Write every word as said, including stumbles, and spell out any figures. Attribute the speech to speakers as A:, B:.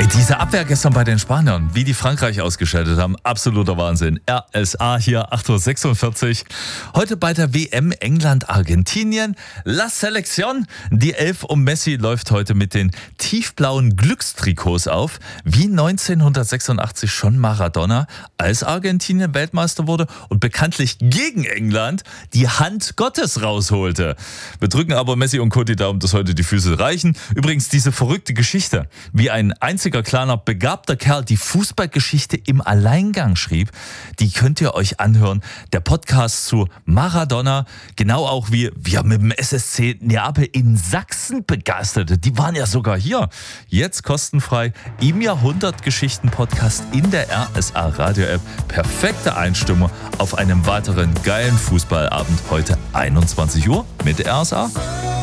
A: Diese Abwehr gestern bei den Spaniern, wie die Frankreich ausgeschaltet haben, absoluter Wahnsinn. R S A hier, acht Uhr sechsundvierzig. Heute bei der W M England-Argentinien. La Selección. Die Elf um Messi läuft heute mit den tiefblauen Glückstrikots auf, wie neunzehnhundertsechsundachtzig schon Maradona, als Argentinien Weltmeister wurde und bekanntlich gegen England die Hand Gottes rausholte. Wir drücken aber Messi und Co. die Daumen, dass heute die Füße reichen. Übrigens diese verrückte Geschichte, wie ein einziger kleiner begabter Kerl die Fußballgeschichte im Alleingang schrieb, die könnt ihr euch anhören. Der Podcast zu Maradona, genau auch wie wir mit dem S S C Neapel in Sachsen begeisterte. Die waren ja sogar hier. Jetzt kostenfrei im Jahrhundertgeschichten-Podcast in der R S A Radio-App. Perfekte Einstimmung auf einem weiteren geilen Fußballabend heute einundzwanzig Uhr mit der R S A.